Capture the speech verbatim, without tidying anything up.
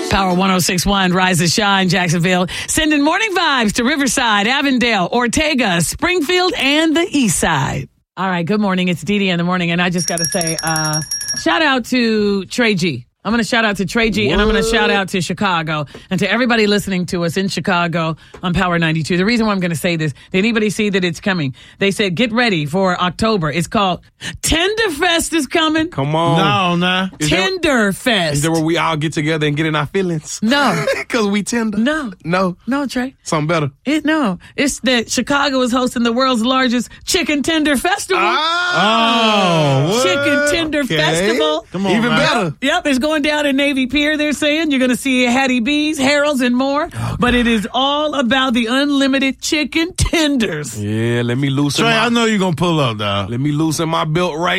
Power one oh six point one, Rise and Shine, Jacksonville. Sending morning vibes to Riverside, Avondale, Ortega, Springfield, and the East Side. All right, good morning. It's Dee Dee in the morning, and I just got to say, uh, shout out to Trey G. I'm going to shout out to Trey G, what? And I'm going to shout out to Chicago and to everybody listening to us in Chicago on Power ninety-two. The reason why I'm going to say this, did anybody see that it's coming? They said, get ready for October. It's called Tenderfest is coming. Come on. No, nah. Tenderfest. Is that where we all get together and get in our feelings? No. Because we tender? No. No. No, Trey. Something better. It, no. It's that Chicago is hosting the world's largest chicken tender festival. Oh. what? Chicken Tender Okay. Festival. Come on, Even man. better. Yep, it's going down in Navy Pier, they're saying. You're going to see Hattie B's, Harold's, and more. Oh, but it is all about the unlimited chicken tenders. Yeah, let me loosen Trey, my... I know you're going to pull up, dog. Let me loosen my belt right